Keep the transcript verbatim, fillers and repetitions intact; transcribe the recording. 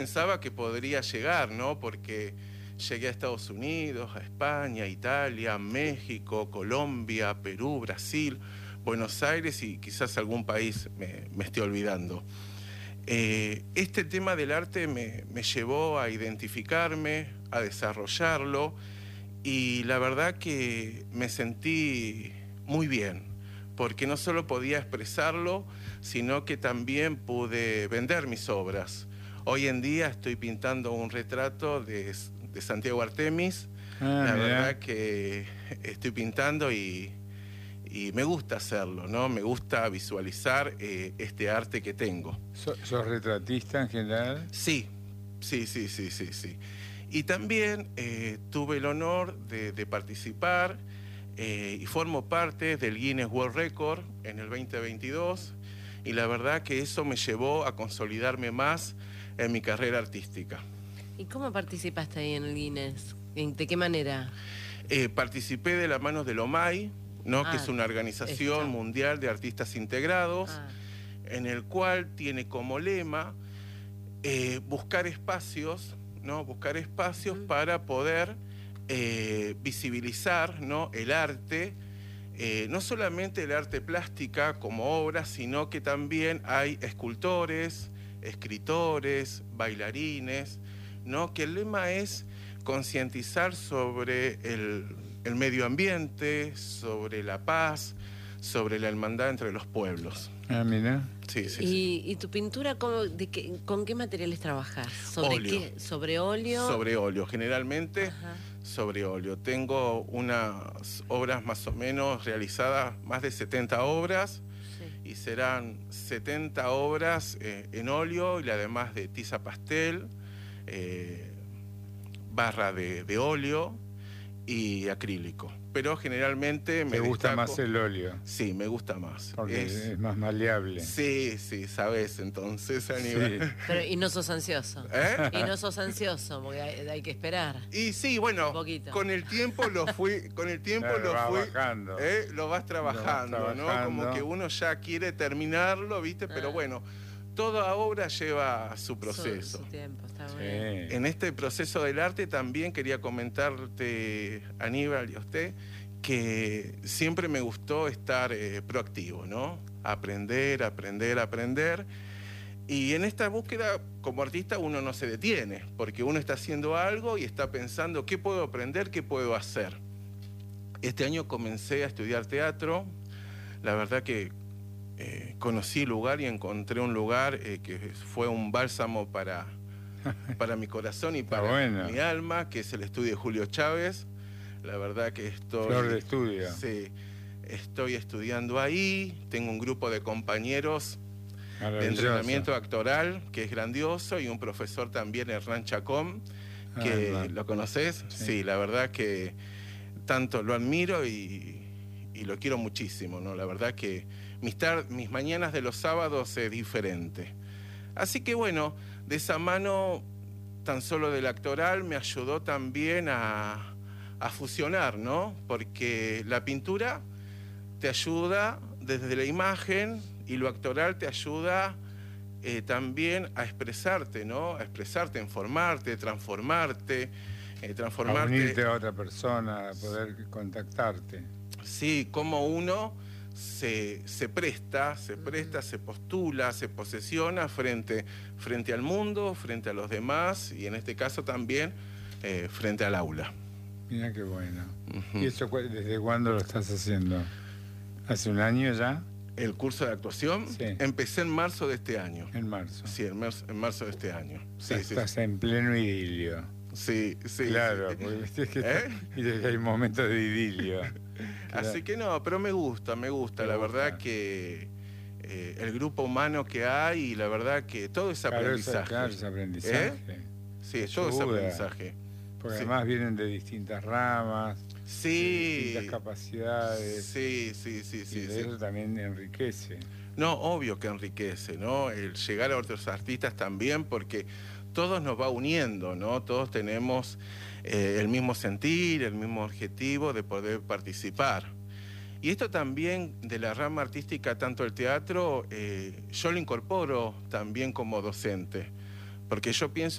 pensaba que podría llegar, ¿no? Porque llegué a Estados Unidos, a España, Italia, México, Colombia, Perú, Brasil, Buenos Aires y quizás algún país me, me esté olvidando. Eh, este tema del arte me, me llevó a identificarme, a desarrollarlo y la verdad que me sentí muy bien, porque no solo podía expresarlo, sino que también pude vender mis obras. Hoy en día estoy pintando un retrato de, de Santiago Artemis. Ah, la mirá. verdad que estoy pintando y, y me gusta hacerlo, ¿no? Me gusta visualizar eh, este arte que tengo. ¿Sos, ¿Sos retratista en general? Sí, sí, sí, sí, sí, sí. Y también eh, tuve el honor de, de participar eh, y formo parte del Guinness World Record en el veinte veintidós y la verdad que eso me llevó a consolidarme más en mi carrera artística. ¿Y cómo participaste ahí en el Guinness? ¿De qué manera? Eh, participé de la mano del O M A I, ¿no? Ah, que es una organización esto. mundial de artistas integrados, Ah. en el cual tiene como lema eh, buscar espacios, ¿no? Buscar espacios mm. para poder eh, visibilizar, ¿no? el arte, eh, no solamente el arte plástica como obra, sino que también hay escultores, escritores, bailarines, ¿no? Que el lema es concientizar sobre el, el medio ambiente, sobre la paz, sobre la hermandad entre los pueblos. Ah, mira. Sí, sí, ¿Y, sí. ¿Y tu pintura cómo, de qué, con qué materiales trabajas? ¿Sobre óleo. qué? ¿Sobre óleo? Sobre óleo, generalmente. Ajá. Sobre óleo. Tengo unas obras más o menos realizadas, más de setenta obras, sí. y serán setenta obras eh, en óleo y además de tiza pastel, eh, barra de, de óleo y acrílico. Pero generalmente me ¿Te gusta destaco... más el óleo? Sí, me gusta más. Porque es, es más maleable. Sí, sí, sabes, entonces, Aníbal. Sí. Pero, y no sos ansioso. ¿Eh? Y no sos ansioso, porque hay, hay que esperar. Y sí, bueno, con el tiempo lo fui, con el tiempo claro, lo fui, bajando. ¿eh? lo vas trabajando, lo vas ¿no? trabajando. Como que uno ya quiere terminarlo, ¿viste? Ah. Pero bueno, toda obra lleva su proceso. Su, su tiempo, está sí. bien. En este proceso del arte también quería comentarte, Aníbal y a usted, que siempre me gustó estar eh, proactivo, ¿no? Aprender, aprender, aprender. Y en esta búsqueda, como artista, uno no se detiene, porque uno está haciendo algo y está pensando qué puedo aprender, qué puedo hacer. Este año comencé a estudiar teatro. La verdad que eh, conocí el lugar y encontré un lugar eh, que fue un bálsamo para, para mi corazón y para bueno. mi alma, que es el estudio de Julio Chávez. La verdad que estoy... Flor de estudio. Sí, estoy estudiando ahí, tengo un grupo de compañeros de entrenamiento actoral que es grandioso y un profesor también, Hernán Chacón, que ah, ¿lo conoces? Sí. sí, la verdad que tanto lo admiro y, y lo quiero muchísimo, ¿no? La verdad que mis, tar mis mañanas de los sábados es diferente. Así que bueno, de esa mano tan solo del actoral me ayudó también a... a fusionar, ¿no? Porque la pintura te ayuda desde la imagen y lo actoral te ayuda eh, también a expresarte, ¿no? A expresarte, a informarte, transformarte, eh, transformarte... A unirte a otra persona, a poder contactarte. Sí, como uno se, se presta, se presta, se postula, se posesiona frente, frente al mundo, frente a los demás y en este caso también eh, frente al aula. Mira qué bueno. Uh-huh. ¿Y eso desde cuándo lo estás haciendo? ¿Hace un año ya? ¿El curso de actuación? Sí. Empecé en marzo de este año. ¿En marzo? Sí, en marzo, en marzo de este año. Sí, estás sí, en pleno idilio. Sí, sí. Claro, sí. porque es que ¿Eh? hay momentos de idilio. Claro. Así que no, pero me gusta, me gusta. Me la gusta. verdad que eh, el grupo humano que hay y la verdad que todo es aprendizaje. Claro, es, claro, es aprendizaje. ¿Eh? Sí, todo es aprendizaje. Porque sí. además vienen de distintas ramas, sí. de distintas capacidades. Sí, sí, sí, sí. Y de sí. eso también enriquece. No, obvio que enriquece, ¿no? El llegar a otros artistas también, porque todos nos va uniendo, ¿no? Todos tenemos eh, el mismo sentir, el mismo objetivo de poder participar. Y esto también de la rama artística, tanto el teatro, eh, yo lo incorporo también como docente. Porque yo pienso